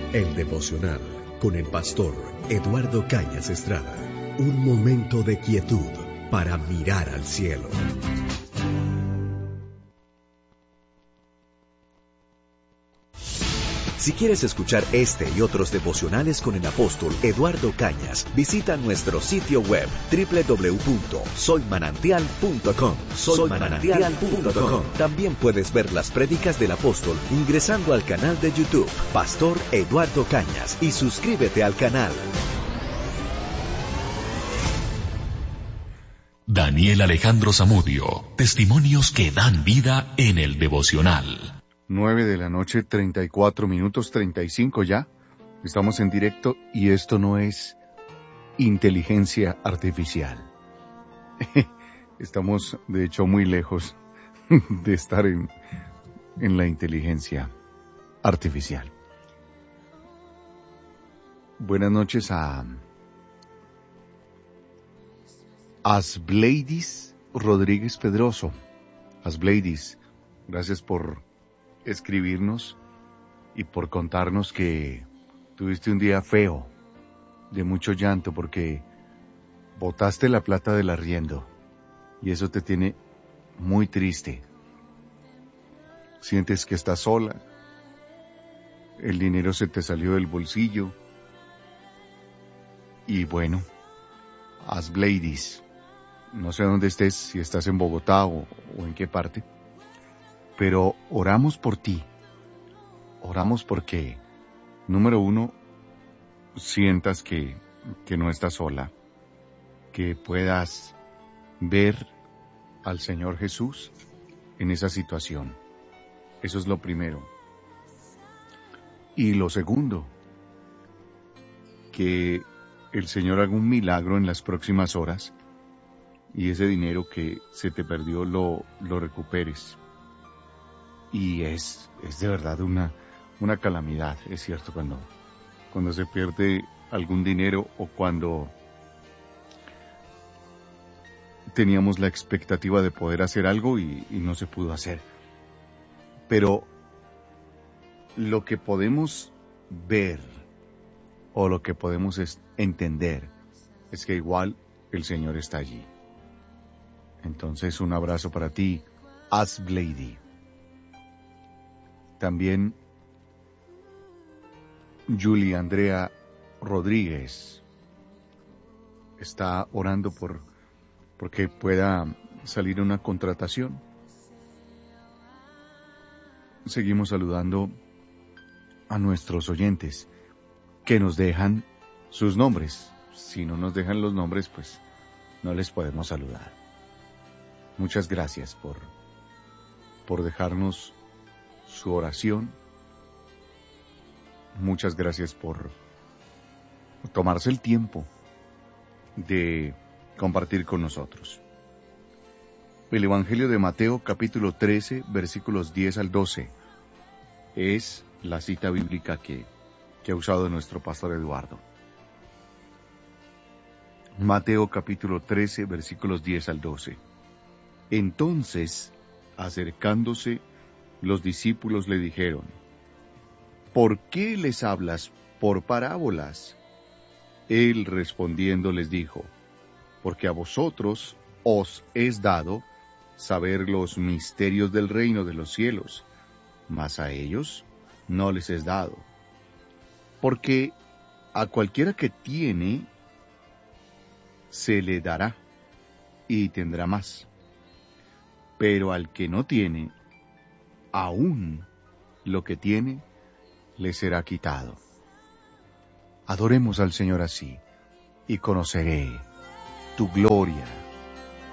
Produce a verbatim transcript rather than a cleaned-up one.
El devocional con el pastor Eduardo Cañas Estrada. Un momento de quietud para mirar al cielo. Si quieres escuchar este y otros devocionales con el apóstol Eduardo Cañas, visita nuestro sitio web doble u doble u doble u punto soy manantial punto com. soy manantial punto com. También puedes ver las prédicas del apóstol ingresando al canal de YouTube Pastor Eduardo Cañas y suscríbete al canal. Daniel Alejandro Zamudio, testimonios que dan vida en el devocional. Nueve de la noche, treinta y cuatro minutos, treinta y cinco ya. Estamos en directo y esto no es inteligencia artificial. Estamos, de hecho, muy lejos de estar en, en la inteligencia artificial. Buenas noches a Asbleidis Rodríguez Pedroso. Asbleidis, gracias por escribirnos y por contarnos que tuviste un día feo, de mucho llanto, porque botaste la plata del arriendo y eso te tiene muy triste. Sientes que estás sola, el dinero se te salió del bolsillo y bueno, Asbleidis, no sé dónde estés, si estás en Bogotá o, o en qué parte, pero oramos por ti, oramos porque, número uno, sientas que, que no estás sola, que puedas ver al Señor Jesús en esa situación. Eso es lo primero. Y lo segundo, que el Señor haga un milagro en las próximas horas y ese dinero que se te perdió lo, lo recuperes. Y es, es de verdad una, una calamidad, es cierto, cuando, cuando se pierde algún dinero o cuando teníamos la expectativa de poder hacer algo y, y no se pudo hacer. Pero lo que podemos ver o lo que podemos es entender es que igual el Señor está allí. Entonces, un abrazo para ti, Asblady. También Julie Andrea Rodríguez está orando por porque pueda salir una contratación. Seguimos saludando a nuestros oyentes que nos dejan sus nombres. Si no nos dejan los nombres, pues no les podemos saludar. Muchas gracias por, por dejarnos su oración. Muchas gracias por tomarse el tiempo de compartir con nosotros. El Evangelio de Mateo, capítulo trece, versículos diez al doce, es la cita bíblica que, que ha usado nuestro pastor Eduardo. Mateo, capítulo trece, versículos diez al doce. Entonces, acercándose, los discípulos le dijeron: ¿por qué les hablas por parábolas? Él respondiendo les dijo: porque a vosotros os es dado saber los misterios del reino de los cielos, mas a ellos no les es dado. Porque a cualquiera que tiene, se le dará, y tendrá más. Pero al que no tiene, aún lo que tiene, le será quitado. Adoremos al Señor así, y conoceré tu gloria,